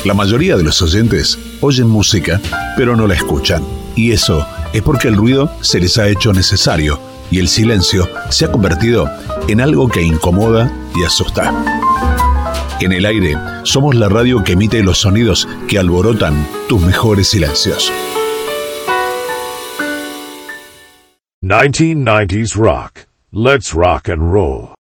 La mayoría de los oyentes oyen música, pero no la escuchan. Y eso es porque el ruido se les ha hecho necesario y el silencio se ha convertido en algo que incomoda y asusta. En el aire somos la radio que emite los sonidos que alborotan tus mejores silencios. 1990s rock. Let's rock and roll.